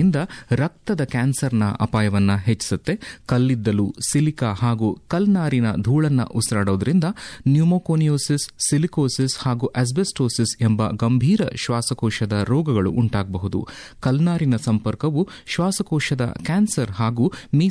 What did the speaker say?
ಉಸಿರಾಡುವುದರಿಂದ ರಕ್ತದ ಕ್ಯಾನ್ಸರ್ನ ಅಪಾಯವನ್ನು ಹೆಚ್ಚಿಸುತ್ತೆ. ಕಲ್ಲಿದ್ದಲು, ಸಿಲಿಕಾ ಹಾಗೂ ಕಲ್ನಾರಿನ ಧೂಳನ್ನು ಉಸಿರಾಡುವುದರಿಂದ ನ್ಯೂಮೋಕೋನಿಯೋಸಿಸ್, ಸಿಲಿಕೋಸಿಸ್ ಹಾಗೂ ಆಸ್ಬೆಸ್ಟೋಸಿಸ್ ಎಂಬ ಗಂಭೀರ ಶ್ವಾಸಕೋಶದ ರೋಗಗಳು ಉಂಟಾಗಬಹುದು. ಕಲ್ನಾರಿನ ಸಂಪರ್ಕವು ಶ್ವಾಸಕೋಶದ ಕ್ಯಾನ್ಸರ್ ಹಾಗೂ